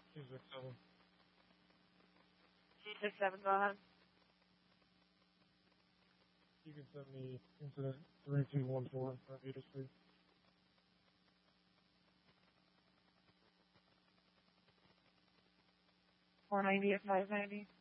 267. 267, go ahead. You can send me incident 3214 for Vita Street. 490 at 590.